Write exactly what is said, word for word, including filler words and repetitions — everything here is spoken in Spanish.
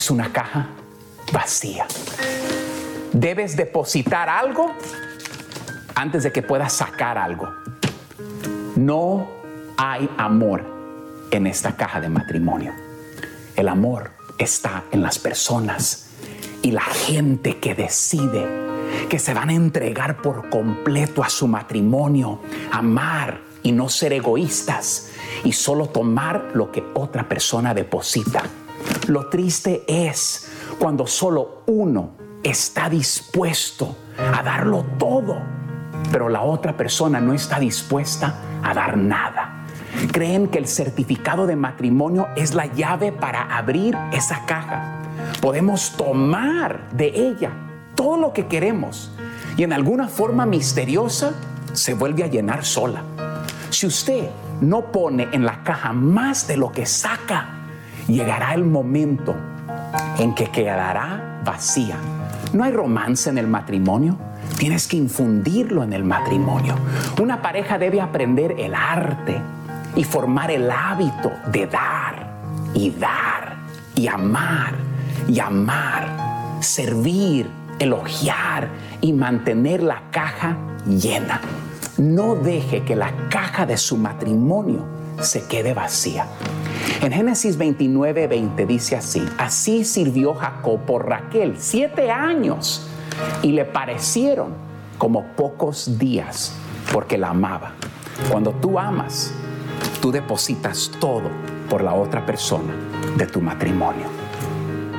es una caja vacía. Debes depositar algo antes de que puedas sacar algo. No hay amor en esta caja de matrimonio. El amor está en las personas y la gente que decide que se van a entregar por completo a su matrimonio, amar y no ser egoístas y solo tomar lo que otra persona deposita. Lo triste es cuando solo uno está dispuesto a darlo todo, pero la otra persona no está dispuesta a dar nada. Creen que el certificado de matrimonio es la llave para abrir esa caja. Podemos tomar de ella todo lo que queremos y en alguna forma misteriosa se vuelve a llenar sola. Si usted no pone en la caja más de lo que saca, llegará el momento en que quedará vacía. No hay romance en el matrimonio. Tienes que infundirlo en el matrimonio. Una pareja debe aprender el arte y formar el hábito de dar y dar y amar y amar, servir, elogiar y mantener la caja llena. No deje que la caja de su matrimonio se quede vacía. En Génesis veintinueve, veinte dice así: así sirvió Jacob por Raquel siete años y le parecieron como pocos días porque la amaba. Cuando tú amas, tú depositas todo por la otra persona de tu matrimonio.